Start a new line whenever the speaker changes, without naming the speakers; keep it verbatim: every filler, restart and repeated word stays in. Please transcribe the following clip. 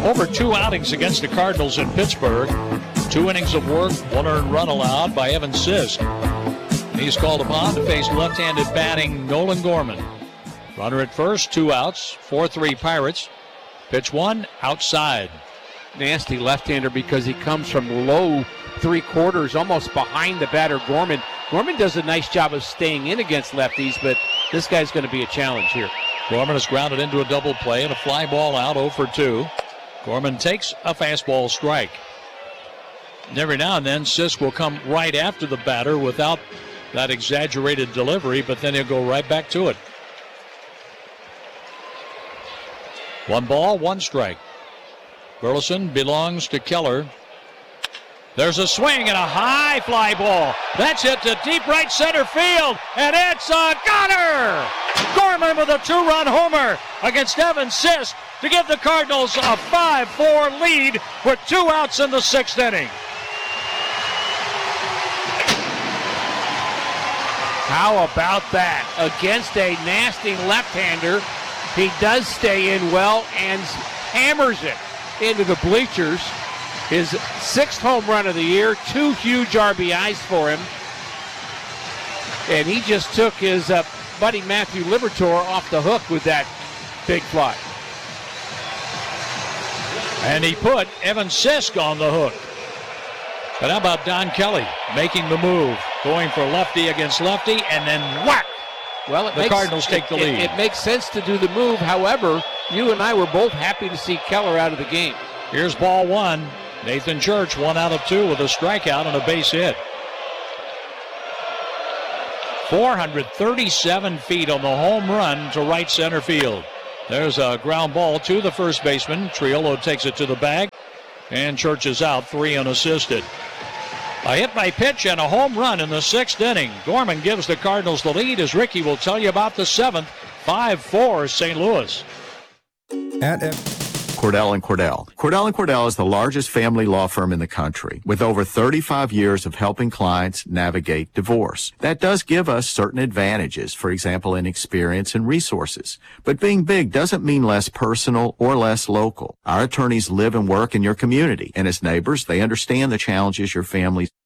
over two outings against the Cardinals in Pittsburgh. Two innings of work, one earned run allowed by Evan Sisk. He's called upon to face left-handed batting Nolan Gorman. Runner at first, two outs, four three Pirates. Pitch one, outside.
Nasty left-hander because he comes from low three quarters, almost behind the batter Gorman. Gorman does a nice job of staying in against lefties, but this guy's going to be a challenge here.
Gorman is grounded into a double play and a fly ball out, oh for two. Gorman takes a fastball strike. And every now and then, Sisk will come right after the batter without that exaggerated delivery, but then he'll go right back to it. One ball, one strike. Burleson belongs to Keller. There's a swing and a high fly ball. That's hit to deep right center field, and it's a goner! Gorman with a two-run homer against Evan Sisk to give the Cardinals a five four lead with two outs in the sixth inning.
How about that? Against a nasty left-hander, he does stay in well and hammers it into the bleachers. His sixth home run of the year, two huge R B Is for him. And he just took his uh, buddy Matthew Liberatore off the hook with that big fly.
And he put Evan Sisk on the hook. But how about Don Kelly making the move, going for lefty against lefty, and then whack!
Well, it
the
makes,
Cardinals take the
it,
lead.
It, it makes sense to do the move. However, you and I were both happy to see Keller out of the game.
Here's ball one. Nathan Church, one out of two with a strikeout and a base hit. four hundred thirty-seven feet on the home run to right center field. There's a ground ball to the first baseman. Triolo takes it to the bag, and Church is out, three unassisted. A hit by pitch and a home run in the sixth inning. Gorman gives the Cardinals the lead, as Ricky will tell you about the seventh. five four Saint Louis.
At F-
Cordell and Cordell. Cordell and Cordell is the largest family law firm in the country, with over thirty-five years of helping clients navigate divorce. That does give us certain advantages, for example, in experience and resources. But being big doesn't mean less personal or less local. Our attorneys live and work in your community, and as neighbors, they understand the challenges your families